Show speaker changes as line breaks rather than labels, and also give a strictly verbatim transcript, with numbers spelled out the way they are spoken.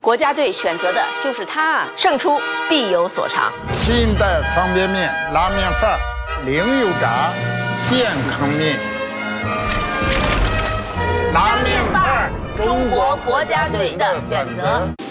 国家队选择的就是它，胜出必有所长。
新一代方便面、拉面饭儿，零油炸，健康面。
拉面饭儿，中国国家队的选择。